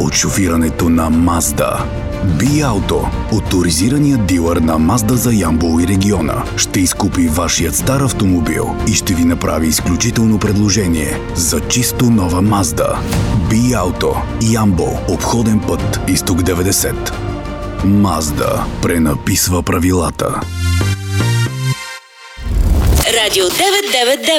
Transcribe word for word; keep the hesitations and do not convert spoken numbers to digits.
от шофирането на Mazda. B-Auto, оторизираният дилър на Mazda за Ямбол и региона, ще изкупи вашият стар автомобил и ще ви направи изключително предложение за чисто нова Mazda. B-Auto, Ямбол, обходен път Изток деветдесет. Mazda пренаписва правилата. Радио девет девет девет